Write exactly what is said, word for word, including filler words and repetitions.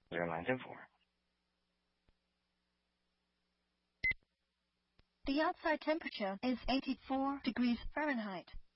zero nine ten four. The outside temperature is eighty-four degrees Fahrenheit.